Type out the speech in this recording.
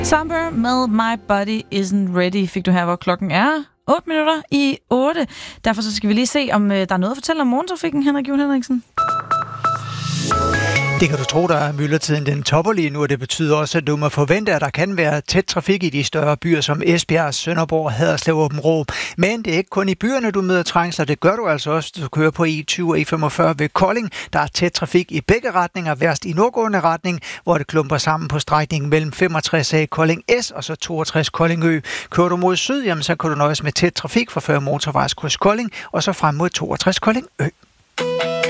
Samber med My Body Isn't Ready fik du her, hvor klokken er 8 minutter i 8. Derfor så skal vi lige se, om der er noget at fortælle om morgentrafikken, Henrik Juhl Henriksen. Det kan du tro, der er myldretiden den topper lige nu, og det betyder også, at du må forvente, at der kan være tæt trafik i de større byer som Esbjerg, Sønderborg, Haderslev og Aabenraa. Men det er ikke kun i byerne, du møder trængsler. Det gør du altså også, du kører på E20 og E45 ved Kolding. Der er tæt trafik i begge retninger, værst i nordgående retning, hvor det klumper sammen på strækningen mellem 65A Kolding S og så 62 Kolding Ø. Kører du mod syd, jamen, så kan du nøjes med tæt trafik fra 40 motorvejskryds Kolding og så frem mod 62 Kolding Ø.